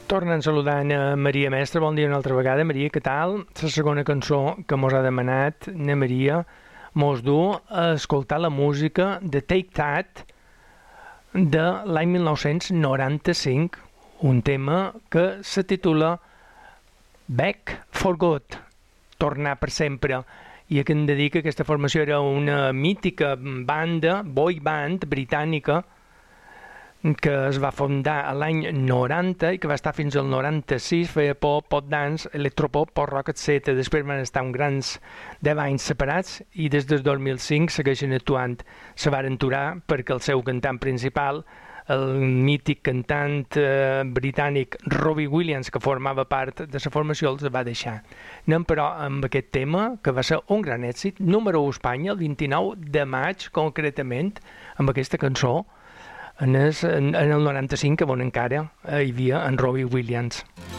Tornen saludant a Maria Mestre, bon dia una altra vegada. Maria, què tal? La segona cançó que mos ha demanat na Maria mos du a escoltar la música de Take That de l'any 1995, un tema que se titula Back for Good, tornar per sempre. I aquí hem de dir que aquesta formació era una mítica banda, boy band britànica, que es va fundar a l'any 90 i que va estar fins al 96, feia pop, pop dance, electropop, pop rock, etc. Després van estar uns grans 10 anys separats i des del 2005 segueixen actuant. Se varen aturar perquè el seu cantant principal, el mític cantant britànic Robbie Williams, que formava part de la formació, els va deixar. Anem però amb aquest tema, que va ser un gran èxit, número 1 a Espanya, el 29 de maig concretament, amb aquesta cançó, en el 95, on encara hi havia en Robbie Williams.